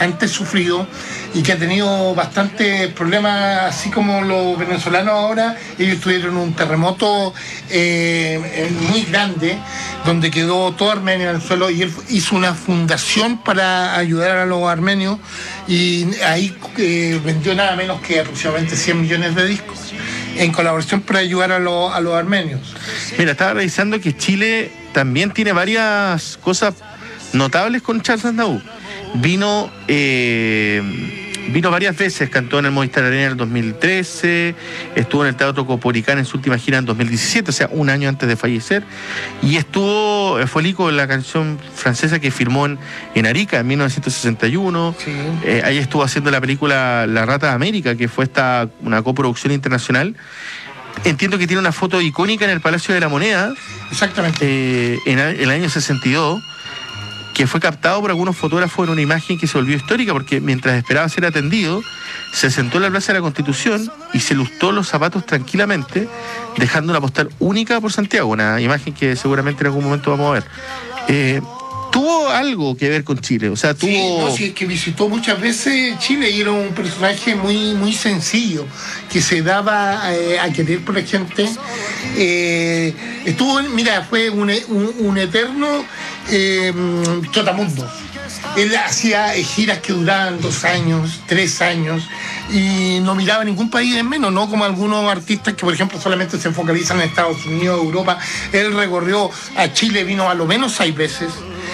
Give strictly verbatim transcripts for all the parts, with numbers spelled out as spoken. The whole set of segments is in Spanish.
bastante sufrido y que ha tenido bastantes problemas, así como los venezolanos ahora. Ellos tuvieron un terremoto eh, muy grande, donde quedó todo Armenia en el suelo, y él hizo una fundación para ayudar a los armenios, y ahí eh, vendió nada menos que aproximadamente cien millones de discos en colaboración para ayudar a, los, a los armenios. Mira, estaba revisando que Chile también tiene varias cosas notables con Charles Aznavour. Vino eh, vino varias veces, cantó en el Movistar Arena en el dos mil trece, estuvo en el Teatro Coporicán en su última gira en dos mil diecisiete, o sea, un año antes de fallecer, y estuvo, fue el icono de la canción francesa que firmó en, en Arica en mil novecientos sesenta y uno. Sí. Eh, ahí estuvo haciendo la película La Rata de América, que fue esta una coproducción internacional. Entiendo que tiene una foto icónica en el Palacio de la Moneda. Exactamente. Eh, en, en el año sesenta y dos, que fue captado por algunos fotógrafos en una imagen que se volvió histórica, porque mientras esperaba ser atendido, se sentó en la Plaza de la Constitución y se lustró los zapatos tranquilamente, dejando una postal única por Santiago, una imagen que seguramente en algún momento vamos a ver. Eh, tuvo algo que ver con Chile, o sea, tuvo... Sí, no, sí, es que visitó muchas veces Chile y era un personaje muy, muy sencillo, que se daba eh, a querer por la gente. Eh, estuvo, mira, fue un, un, un eterno eh, trotamundo. Él hacía giras que duraban dos años, tres años, y no miraba ningún país en menos, no como algunos artistas que, por ejemplo, solamente se focalizan en Estados Unidos, Europa. Él recorrió a Chile, vino a lo menos seis veces.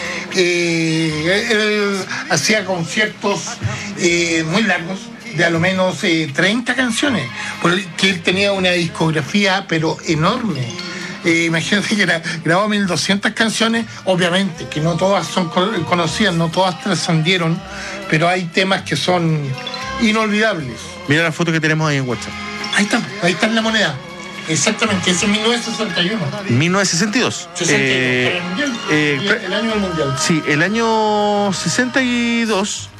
Eh, él hacía conciertos eh, muy largos, de a lo menos eh, treinta canciones, porque él tenía una discografía pero enorme. Eh, imagínense que era, grabó mil doscientas canciones, obviamente que no todas son conocidas, no todas trascendieron, pero hay temas que son inolvidables. Mira la foto que tenemos ahí en WhatsApp. Ahí está, ahí está en la moneda. Exactamente, es en mil novecientos sesenta y uno. mil novecientos sesenta y dos. sesenta y dos, eh, el mundial, eh, el año del mundial. Sí, el año sesenta y dos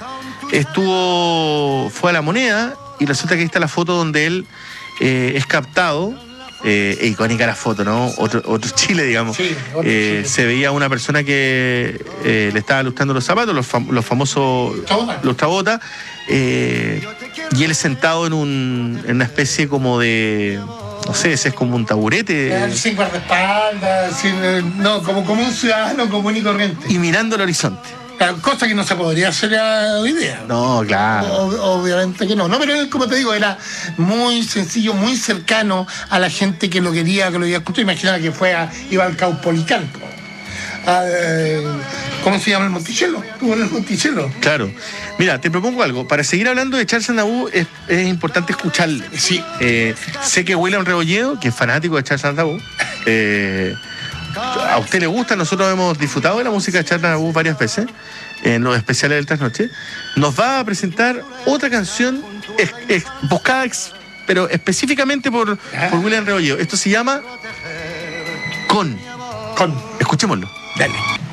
estuvo, fue a la Moneda, y resulta que ahí está la foto donde él eh, es captado. Eh, icónica la foto, ¿no? Otro, otro Chile, digamos. Sí, otro eh, Chile. Se veía una persona que eh, le estaba lustrando los zapatos, los, fam- los famosos Trabota. los trabotas, eh, y él sentado en, un, en una especie como de, no sé, ese es como un taburete. Claro, sin guardaespaldas, sin, eh, no, como, como un ciudadano común y corriente. Y mirando el horizonte. Claro, cosa que no se podría hacer hoy día. No, claro. O- obviamente que no. No, pero él, como te digo, era muy sencillo, muy cercano a la gente que lo quería, que lo iba a escuchar. Imagina que fue a, iba al Caupolicán. A, eh, ¿Cómo se llama el Monticello? Estuvo en el Monticello. Claro. Mira, te propongo algo. Para seguir hablando de Charles Aznavour es, es importante escucharle. Sí. Eh, sé que William Rebolledo, que es fanático de Charles Aznavour, eh, a usted le gusta, nosotros hemos disfrutado de la música de Charles Aznavour varias veces en los especiales del Trasnoche. Nos va a presentar otra canción es, es, buscada ex, pero específicamente por, por William Rebolledo. Esto se llama Con. Con. Escuchémoslo. Dale.